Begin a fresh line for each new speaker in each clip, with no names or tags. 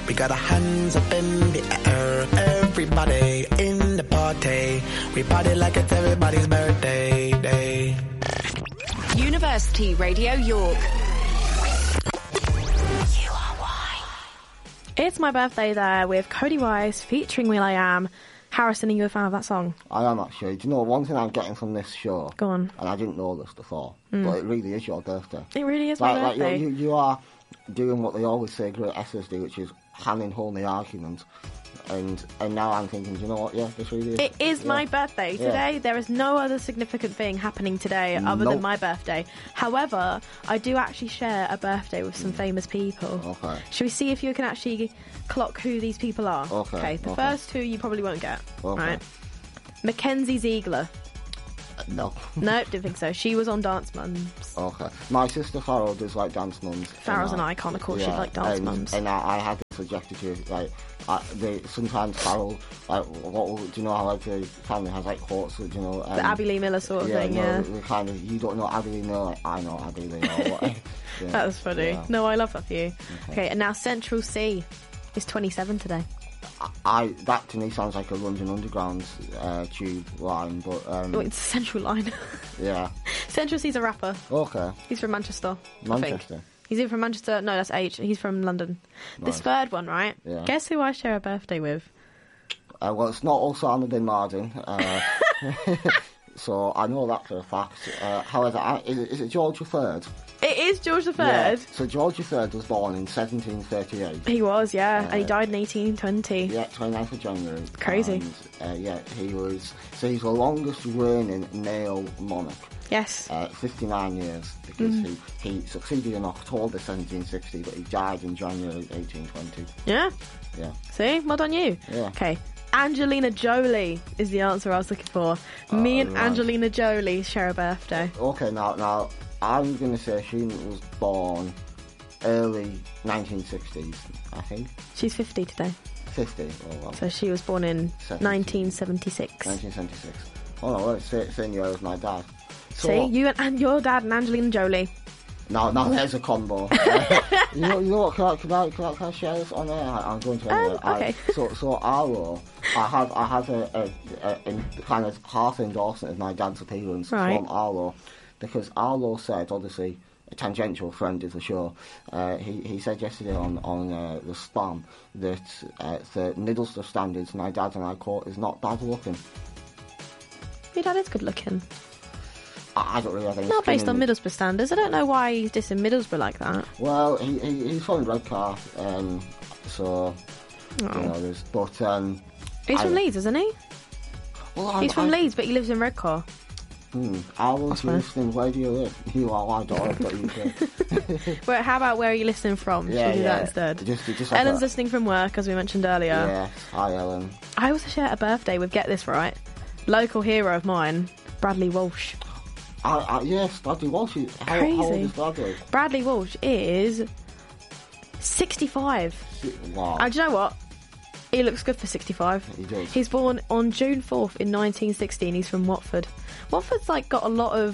We got our hands up in the air. Everybody in the party. We party like it's everybody's birthday day.
University Radio York.
It's my birthday there with Cody Wise featuring will.i.am. Harrison, are you a fan of that song?
I am actually. Do you know one thing I'm getting from this show?
Go on.
And I didn't know this before, but it really is your birthday.
It really is my birthday.
Like you are doing what they always say great essays do, which is handing the argument. And now I'm thinking, do you know what? Yeah, this really is.
It is my birthday today. There is no other significant thing happening today other than my birthday. However, I do actually share a birthday with some famous people.
Okay.
Should we see if you can actually clock who these people are?
Okay.
The first two you probably won't get.
Okay.
Right. Mackenzie Ziegler.
No.
No, didn't think so. She was on Dance Mums.
Okay. My sister Farrell does like Dance Mums.
Farrell's an icon, of course. She'd like Dance Mums.
And I had to suggest to you, like, sometimes Farrell, like, do you know how like the family has like quotes, do you know?
The Abby Lee Miller sort of thing, yeah.
The kind of, you don't know Abby Lee Miller, like, I know Abby Lee Miller.
That was funny. Yeah. No, I love that for you. Okay, and now Central C is 27 today.
That to me sounds like a London Underground tube line, but
it's a Central line.
Yeah.
Central C's a rapper.
Okay.
He's from Manchester.
Manchester.
I think. He's either from Manchester. No, that's H. He's from London. Right. This third one, right?
Yeah.
Guess who I share a birthday with?
Well, it's not Osama bin Laden. So I know that for a fact. However, is it George III?
It is George III.
Yeah. So George III was born in 1738.
He was, yeah. And he died in 1820.
Yeah, 29th of January.
Crazy.
And, he was... So he's the longest reigning male monarch.
Yes.
59 years, because he succeeded in October 1760, but he died in January 1820.
Yeah.
Yeah.
See? Well done you.
Yeah.
Okay. Angelina Jolie is the answer I was looking for. Me and right. Angelina Jolie share a birthday.
Okay, now I'm going to say she was born early 1960s, I think.
She's 50 today.
50? Oh, well.
So she was born in 1976.
1976. Oh, no, well, it's the same year as my dad. So,
see, you and your dad and Angelina Jolie.
Now there's a combo. You know what? Can I share this on air? I'm going to.
Okay.
So Arlo, I had a kind of half endorsement of my dad's appearance from Arlo, because Arlo said, obviously a tangential friend of the show, he said yesterday on the Spam that the Middlesbrough standards, my dad, and I quote, is not bad looking.
Your dad is good looking.
I don't really have any.
Not based on Middlesbrough standards. I don't know why he's dissing Middlesbrough like that.
Well, he's from Redcar, so you know, there's. But
he's from Leeds, isn't he?
Well,
he's from Leeds, but he lives in Redcar.
I was listening. Where do you live? You are UK.
Well, how about where are you listening from? Should we do that instead?
Just
Ellen's listening from work, as we mentioned earlier.
Yes. Hi, Ellen.
I also share a birthday with, get this right, local hero of mine, Bradley Walsh.
Yes, Bradley Walsh. How old is Bradley?
Bradley Walsh is 65.
Wow.
And do you know what? He looks good for 65.
He does.
He's born on June 4th in 1916. He's from Watford. Watford's got a lot of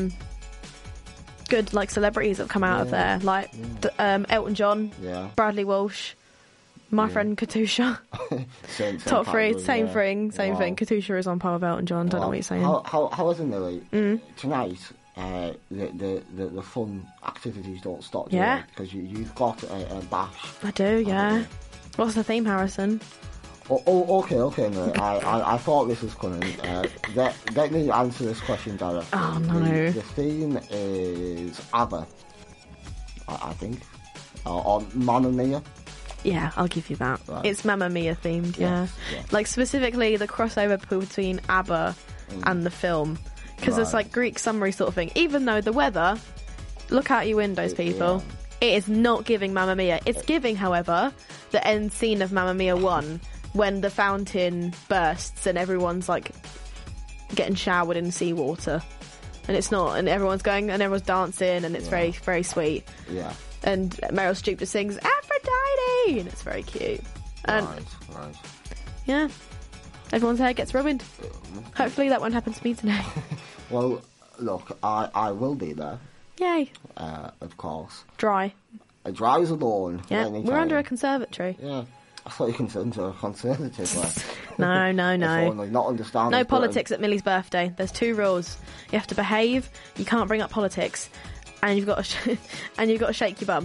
good celebrities that have come out of there, Elton John, Bradley Walsh, my friend Katusha. Top three, same thing. Katusha is on par with Elton John. Don't know what you're saying.
How is it, Millie? Tonight, the fun activities don't stop.
Yeah.
Because you've got a bash.
I do. Yeah. What's the theme, Harrison?
Okay, Millie. I thought this was coming. Let me answer this question directly.
Oh no.
The theme is ABBA, I think, or Mamma Mia.
Yeah, I'll give you that.
Right.
It's Mamma Mia themed, yeah.
Yes.
Specifically the crossover between ABBA and the film. Because it's Greek summary sort of thing. Even though the weather, look out your windows, people. It is not giving Mamma Mia. It's giving, however, the end scene of Mamma Mia 1 when the fountain bursts and everyone's getting showered in seawater. And it's not, and everyone's going and everyone's dancing and it's very, very sweet.
Yeah.
And Meryl Streep just sings Aphrodite, and it's very cute. And
right.
Yeah, everyone's hair gets ruined. Hopefully that won't happen to me today.
Well, look, I will be there.
Yay.
Of course.
Dry.
drives alone.
Yeah, we're under a conservatory.
Yeah. I thought you considered a conservative.
No.
Not understand.
No politics at Millie's birthday. There's 2 rules. You have to behave. You can't bring up politics, and you've got to shake your bum.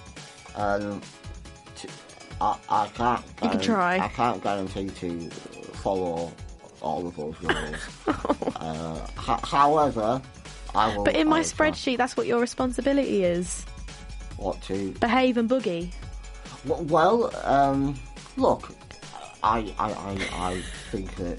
I can't.
You can try.
I can't guarantee to follow all of those rules. However, I will.
But in my spreadsheet, that's what your responsibility is.
What to
behave and boogie?
Well, look, I think that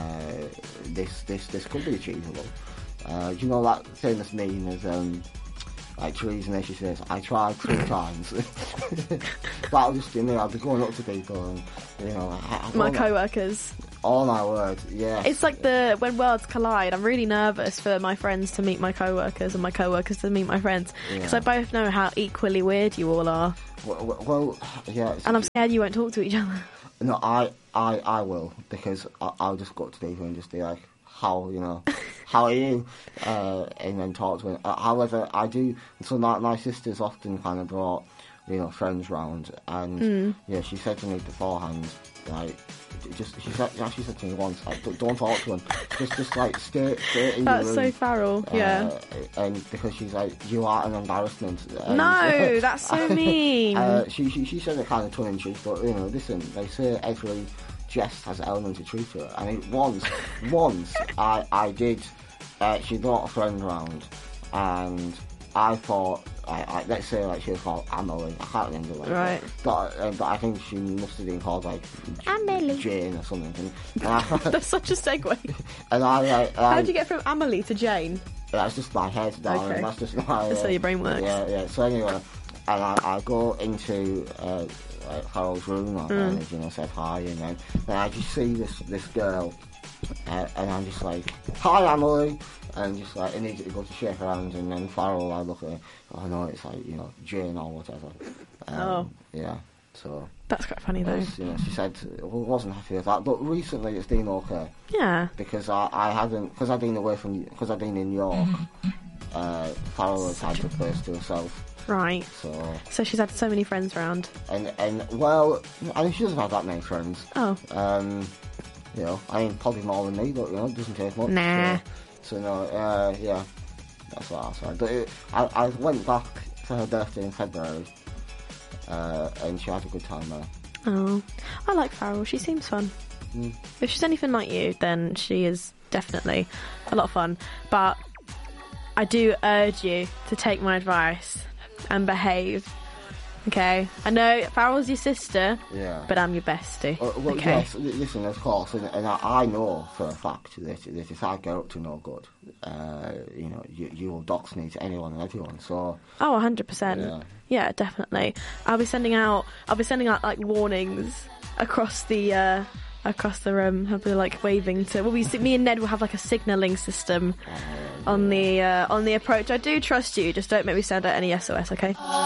this could be achievable. You know that famous meme is like Theresa May, she says, "I tried 3 times." That'll just be me. I'll be going up to people and
my co-workers.
Oh my word, yeah.
It's like when worlds collide. I'm really nervous for my friends to meet my co-workers and my co-workers to meet my friends, because I both know how equally weird you all are.
Well, yeah.
And I'm scared you won't talk to each other.
No, I will, because I'll just go up to people and just be like, how are you? And then talk to them. However, I do. So my sister's often kind of brought friends round, and she said to me beforehand, like, she said to me once, like, don't talk to them, just like stay in your room.
That's so Farrell, yeah.
And because she's like, you are an embarrassment.
No, that's so mean.
She said it kind of tongue in cheek, but listen, they say every jest has an element of truth to it. I mean, once I did. She brought a friend round, and I thought, let's say like she was called Amelie. I can't remember
right.
But I think she must have been called like
Amelie,
Jane or something.
That's such a segue.
And
how did you get from Amelie to Jane?
That's just my head, darling.
Okay.
That's just my.
That's how your brain works.
Yeah. So anyway, and I go into Farrell's room, and said hi, and then I just see this girl. And I'm just like, hi Amelie, and just like immediately go to shake her hand, and then Farrell, I look at her, no, it's like Jane or whatever. Yeah. So
that's quite funny though.
She said wasn't happy with that, but recently it's been okay.
Yeah.
Because I hadn't, because I've been away from, because I've been in York. Farrell has had the place to herself.
Right. So she's had so many friends round.
And well, I mean, she doesn't have that many friends.
Oh.
I mean, probably more than me, but it doesn't take much.
Nah.
So no, yeah, that's what I said. But I went back for her birthday in February, and she had a good time there.
Oh, I like Farrell. She seems fun. If she's anything like you, then she is definitely a lot of fun. But I do urge you to take my advice and behave. Okay, I know Farrell's your sister, but I'm your bestie.
Well,
okay.
Yes, listen, of course, and I know for a fact that if I get up to no good, you will dox me to anyone and everyone. So
100%. Yeah, definitely. I'll be sending out like warnings across the room. I'll be like waving to. Me and Ned will have like a signalling system on the approach. I do trust you. Just don't make me send out any SOS, okay?